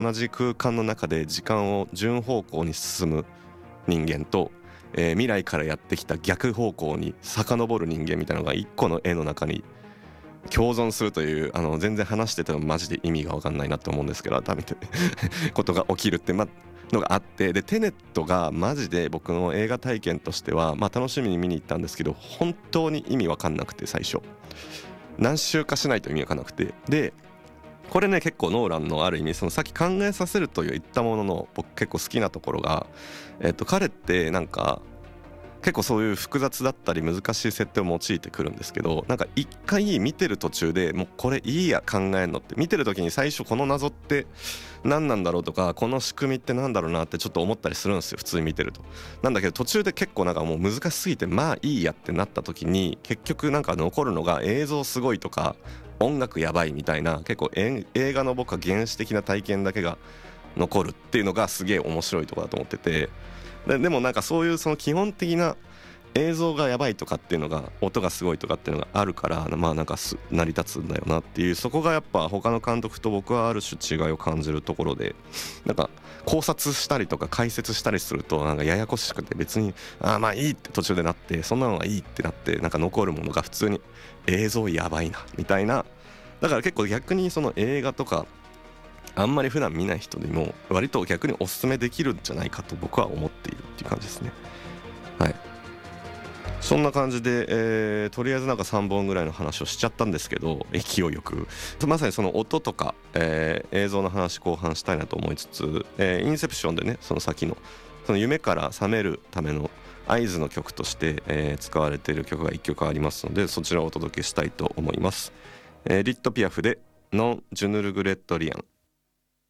同じ空間の中で時間を順方向に進む人間と、未来からやってきた逆方向に遡る人間みたいなのが一個の絵の中に共存するという、全然話しててもマジで意味が分かんないなと思うんですけど、改めてことが起きるってのがあって、でテネットがマジで僕の映画体験としては、楽しみに見に行ったんですけど、本当に意味分かんなくて、最初何周かしないと意味分かんなくて、でこれね結構ノーランのある意味そのさっき考えさせると言ったものの僕結構好きなところが、彼ってなんか結構そういう複雑だったり難しい設定を用いてくるんですけど、なんか一回見てる途中でもうこれいいや考えんのって、見てる時に最初この謎って何なんだろうとかこの仕組みってなんだろうなってちょっと思ったりするんですよ、普通に見てると。なんだけど途中で結構なんかもう難しすぎてまあいいやってなった時に、結局なんか残るのが映像すごいとか音楽やばいみたいな、結構映画の僕は原始的な体験だけが残るっていうのがすげえ面白いところだと思ってて、でもなんかそういうその基本的な映像がやばいとかっていうのが、音がすごいとかっていうのがあるから、なんか成り立つんだよなっていう、そこがやっぱ他の監督と僕はある種違いを感じるところで、なんか考察したりとか解説したりするとなんかややこしくて、別にまあいいって途中でなって、そんなのがいいってなって、なんか残るものが普通に映像やばいなみたいな。だから結構逆にその映画とかあんまり普段見ない人にも割と逆におすすめできるんじゃないかと僕は思っているっていう感じですね。はい、そんな感じで、とりあえずなんか3本ぐらいの話をしちゃったんですけど、勢いよくまさにその音とか、映像の話後半したいなと思いつつ、インセプションでね、その先のその夢から覚めるための合図の曲として、使われている曲が1曲ありますので、そちらをお届けしたいと思います。リット・ピアフでノン・ジュヌル・グレットリアン。